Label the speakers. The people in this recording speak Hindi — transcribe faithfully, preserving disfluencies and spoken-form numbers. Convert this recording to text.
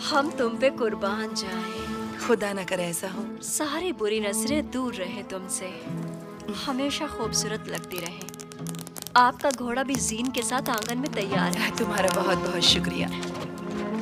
Speaker 1: हम तुम पे कुर्बान जाएं।
Speaker 2: खुदा न करे ऐसा हो।
Speaker 1: सारी बुरी नजरें दूर रहे तुमसे, हमेशा खूबसूरत लगती रहे। आपका घोड़ा भी जीन के साथ आंगन में तैयार है।
Speaker 2: तुम्हारा बहुत बहुत शुक्रिया।